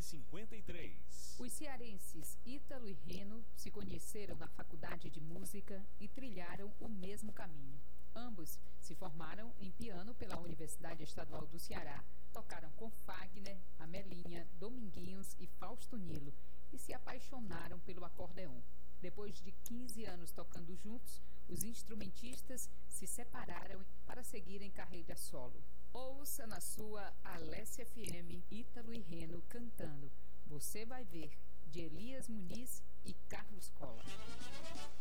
1953. Os cearenses Ítalo e Reno se conheceram na faculdade de música e trilharam o mesmo caminho. Ambos se formaram em piano pela Universidade Estadual do Ceará, tocaram com Fagner, Amelinha, Dominguinhos e Fausto Nilo e se apaixonaram pelo acordeon. Depois de 15 anos tocando juntos, os instrumentistas se separaram para seguirem carreira solo. Ouça na sua Alessia FM Ítalo e Reno cantando Você Vai Ver, de Elias Muniz e Carlos Cola.